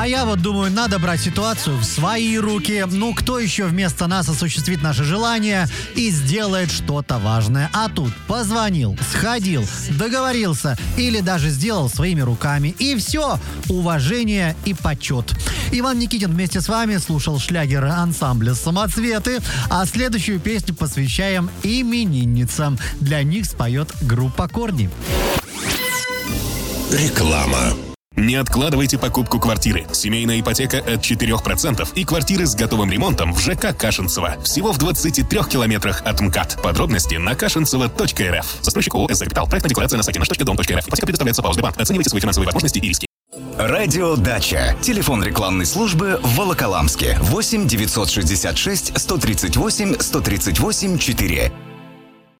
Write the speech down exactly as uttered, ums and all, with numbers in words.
А я вот думаю, надо брать ситуацию в свои руки. Ну, кто еще вместо нас осуществит наши желания и сделает что-то важное? А тут позвонил, сходил, договорился или даже сделал своими руками. И все, уважение и почет. Иван Никитин вместе с вами слушал шлягер ансамбля «Самоцветы», а следующую песню посвящаем именинницам. Для них споет группа «Корни». Реклама. Не откладывайте покупку квартиры. Семейная ипотека от четырех процентов и квартиры с готовым ремонтом в ЖК Кашинцево. Всего в двадцати трёх километрах от МКАД. Подробности на кашинцево точка эр эф. Застройщик ООО «СЗ Капитал». Проектная декларация на сайте наш точка дом точка эр эф. Ипотека предоставляется по ОСББанк. Оценивайте свои финансовые возможности и риски. Радио Дача. Телефон рекламной службы в Волоколамске. восемь девятьсот шестьдесят шесть сто тридцать восемь сто тридцать восемь четыре.